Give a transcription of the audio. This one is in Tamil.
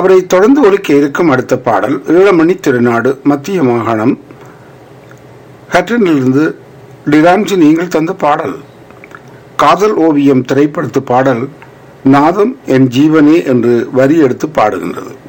அவரை தொடர்ந்து ஒலிக்க இருக்கும் அடுத்த பாடல் ஈழமணி திருநாடு மத்திய மாகாணம் ஹட்டனிலிருந்து டிரான்சி நீங்கள் தந்த பாடல் காதல் ஓவியம் திரைப்படத்து பாடல் நாதம் என் ஜீவனே என்று வரி எடுத்து பாடுகின்றது.